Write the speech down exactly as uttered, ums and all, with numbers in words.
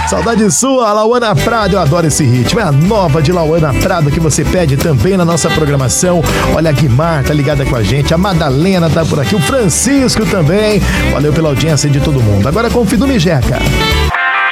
Saudade sua, Lauana Prado, eu adoro esse ritmo. É a nova de Lauana Prado que você pede também na nossa programação. Olha, a Guimar tá ligada com a gente, a Madalena tá por aqui, o Francisco também. Valeu pela audiência de todo mundo. Agora com o Fidume Jeca.